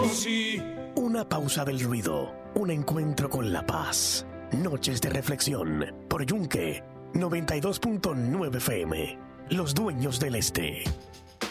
sí. Una pausa del ruido, un encuentro con la paz. Noches de reflexión por Yunque 92.9 FM. Los dueños del este.